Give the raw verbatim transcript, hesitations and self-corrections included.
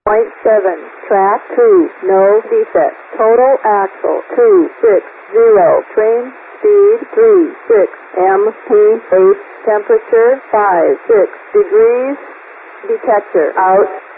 Point seven, track two, no defect. Total axle two six zero. Train speed three six. M P H temperature five six degrees. Detector out.